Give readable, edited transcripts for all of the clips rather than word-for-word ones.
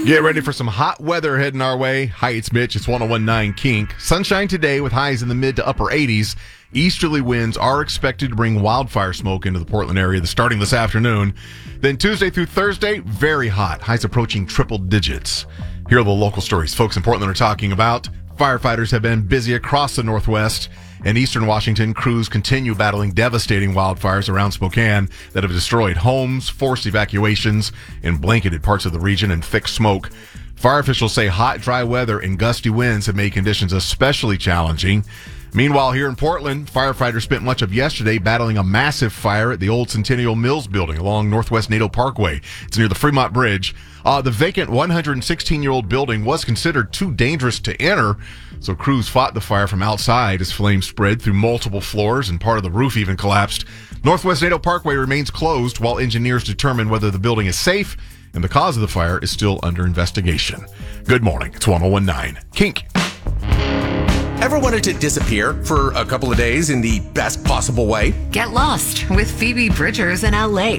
Get ready for some hot weather heading our way. Hi, it's Mitch. It's 101.9 Kink. Sunshine today with highs in the mid to upper 80s. Easterly winds are expected to bring wildfire smoke into the Portland area starting this afternoon. Then Tuesday through Thursday, very hot. Highs approaching triple digits. Here are the local stories folks in Portland are talking about. Firefighters have been busy across the Northwest and Eastern Washington. Crews continue battling devastating wildfires around Spokane that have destroyed homes, forced evacuations, and blanketed parts of the region in thick smoke. Fire officials say hot, dry weather and gusty winds have made conditions especially challenging. Meanwhile, here in Portland, firefighters spent much of yesterday battling a massive fire at the old Centennial Mills building along Northwest Nato Parkway. It's near the Fremont Bridge. The vacant 116-year-old building was considered too dangerous to enter, so crews fought the fire from outside as flames spread through multiple floors and part of the roof even collapsed. Northwest Nato Parkway remains closed while engineers determine whether the building is safe, and the cause of the fire is still under investigation. Good morning. It's 101.9 Kink. Ever wanted to disappear for a couple of days in the best possible way? Get lost with Phoebe Bridgers in LA.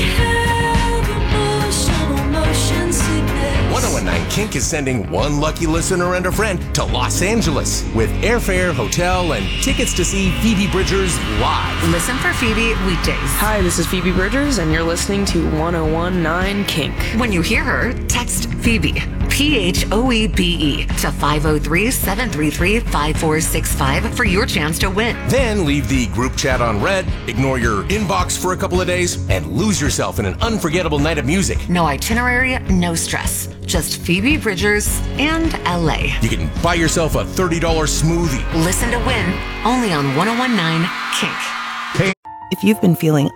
101.9 Kink is sending one lucky listener and a friend to Los Angeles with airfare, hotel, and tickets to see Phoebe Bridgers live. Listen for Phoebe weekdays. Hi, this is Phoebe Bridgers, and you're listening to 101.9 Kink. When you hear her, text Phoebe, PHOEBE, to 503-733-5465 for your chance to win. Then leave the group chat on red, ignore your inbox for a couple of days, and lose yourself in an unforgettable night of music. No itinerary, no stress. Just Phoebe Bridgers and LA. You can buy yourself a $30 smoothie. Listen to win, only on 101.9 Kink. If you've been feeling